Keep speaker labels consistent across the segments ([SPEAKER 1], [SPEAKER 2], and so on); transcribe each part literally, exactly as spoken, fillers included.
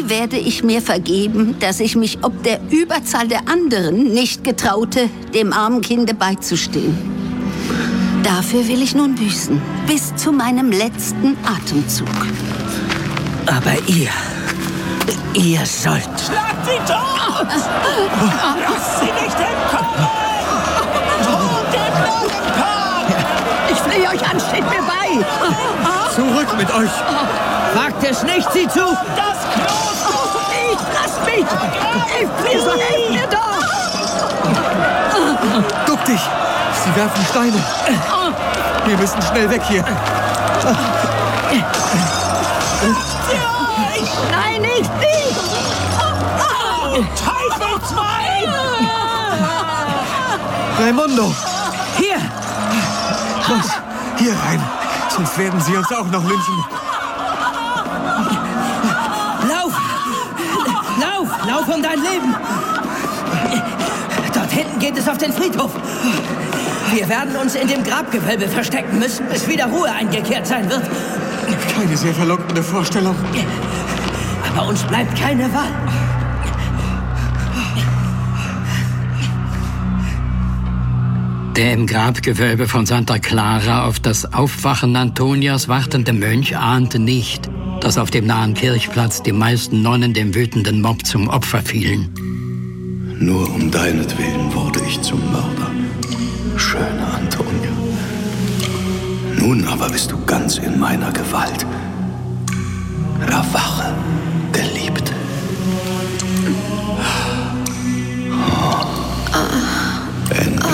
[SPEAKER 1] Nie werde ich mir vergeben, dass ich mich ob der Überzahl der anderen nicht getraute, dem armen Kinde beizustehen. Dafür will ich nun büßen, bis zu meinem letzten Atemzug.
[SPEAKER 2] Aber ihr, ihr sollt...
[SPEAKER 3] Schlag sie tot! Lass sie nicht entkommen! Tod dem Löwenpark!
[SPEAKER 2] Ich flehe euch an, steht mir bei!
[SPEAKER 4] Zurück mit euch!
[SPEAKER 2] Wagt es nicht, sieh zu!
[SPEAKER 3] Das Kloster!
[SPEAKER 2] Ich, lasst mich! Helft mir, so helft mir doch!
[SPEAKER 4] Duck dich! Sie werfen Steine! Wir müssen schnell weg hier!
[SPEAKER 2] Nein, nicht, nicht!
[SPEAKER 3] Teufelswein!
[SPEAKER 4] Raimondo!
[SPEAKER 2] Hier!
[SPEAKER 4] Los, hier rein! Sonst werden sie uns auch noch lynchen.
[SPEAKER 2] Lauf! Lauf! Lauf um dein Leben! Dort hinten geht es auf den Friedhof. Wir werden uns in dem Grabgewölbe verstecken müssen, bis wieder Ruhe eingekehrt sein wird.
[SPEAKER 4] Keine sehr verlockende Vorstellung.
[SPEAKER 2] Aber uns bleibt keine Wahl.
[SPEAKER 5] Der im Grabgewölbe von Santa Clara auf das Aufwachen Antonias wartende Mönch ahnte nicht, dass auf dem nahen Kirchplatz die meisten Nonnen dem wütenden Mob zum Opfer fielen.
[SPEAKER 6] Nur um deinetwillen wurde ich zum Mörder, schöne Antonia. Nun aber bist du ganz in meiner Gewalt. Erwache, Geliebte. Oh. Endlich.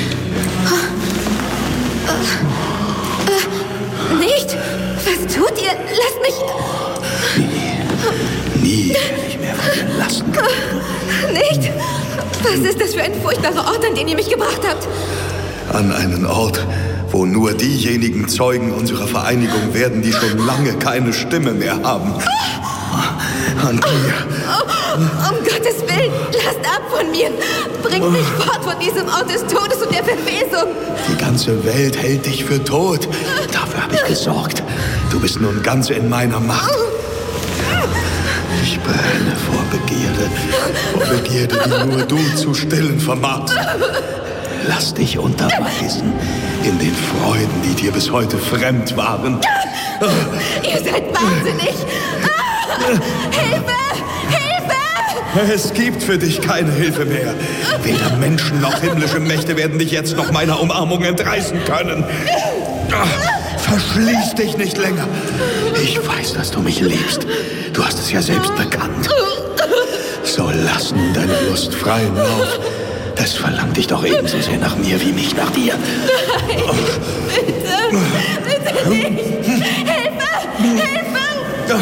[SPEAKER 1] Nicht! Was tut ihr? Lasst mich...
[SPEAKER 6] Nie, nie werde ich mehr von dir lassen.
[SPEAKER 1] Nicht! Was ist das für ein furchtbarer Ort, an den ihr mich gebracht habt?
[SPEAKER 6] An einen Ort, wo nur diejenigen Zeugen unserer Vereinigung werden, die schon lange keine Stimme mehr haben. An dir.
[SPEAKER 1] Oh, um Gottes Willen, lasst ab von mir! Bringt mich fort von diesem Ort des Todes und der Verwesung!
[SPEAKER 6] Die ganze Welt hält dich für tot. Dafür habe ich gesorgt. Du bist nun ganz in meiner Macht. Ich brenne vor Begierde. Vor Begierde, die nur du zu stillen vermagst. Lass dich unterweisen in den Freuden, die dir bis heute fremd waren.
[SPEAKER 1] Ihr seid wahnsinnig! Ah, Hilfe! Hilfe!
[SPEAKER 6] Es gibt für dich keine Hilfe mehr. Weder Menschen noch himmlische Mächte werden dich jetzt noch meiner Umarmung entreißen können. Verschließ dich nicht länger. Ich weiß, dass du mich liebst. Du hast es ja selbst bekannt. So lass nun deine Lust freien Lauf. Es verlangt dich doch ebenso sehr nach mir wie mich nach dir.
[SPEAKER 1] Nein, bitte, bitte nicht. Hilfe, Hilfe!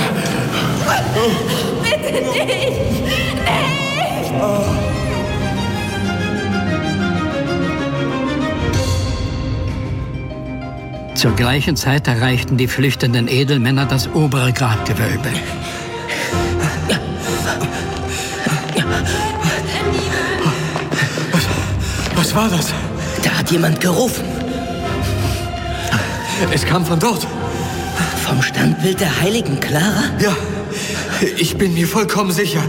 [SPEAKER 1] Bitte nicht, nicht!
[SPEAKER 5] Zur gleichen Zeit erreichten die flüchtenden Edelmänner das obere Grabgewölbe.
[SPEAKER 4] Was war das?
[SPEAKER 2] Da hat jemand gerufen.
[SPEAKER 4] Es kam von dort.
[SPEAKER 2] Vom Standbild der heiligen Clara?
[SPEAKER 4] Ja, ich bin mir vollkommen sicher.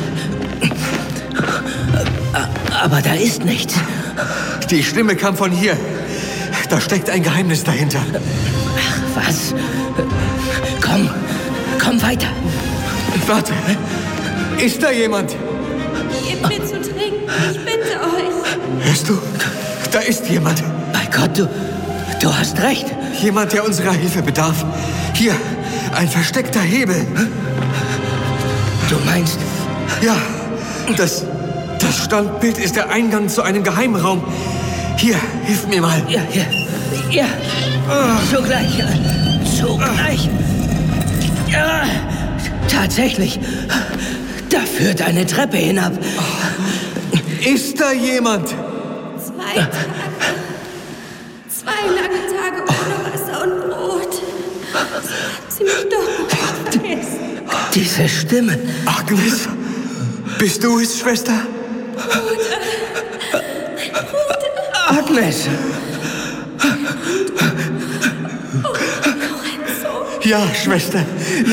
[SPEAKER 2] Aber da ist nichts.
[SPEAKER 4] Die Stimme kam von hier. Da steckt ein Geheimnis dahinter.
[SPEAKER 2] Ach, was? Komm, komm weiter.
[SPEAKER 4] Warte, ist da jemand?
[SPEAKER 1] Gebt mir zu trinken, ich bitte euch.
[SPEAKER 4] Hörst du? Da ist jemand.
[SPEAKER 2] Bei Gott, du, du hast recht.
[SPEAKER 4] Jemand, der unserer Hilfe bedarf. Hier, ein versteckter Hebel.
[SPEAKER 2] Du meinst?
[SPEAKER 4] Ja, das, das Standbild ist der Eingang zu einem Geheimraum. Hier, hilf mir mal.
[SPEAKER 2] Ja, ja, ja. Sogleich, sogleich. Ja, tatsächlich. Da führt eine Treppe hinab.
[SPEAKER 4] Ist da jemand?
[SPEAKER 1] Zwei Tage. Zwei lange Tage ohne Wasser und Brot. Sie mich doch vergessen.
[SPEAKER 2] Diese Stimme.
[SPEAKER 4] Agnes, bist du es, Schwester?
[SPEAKER 2] Agnes.
[SPEAKER 4] Ja, Schwester.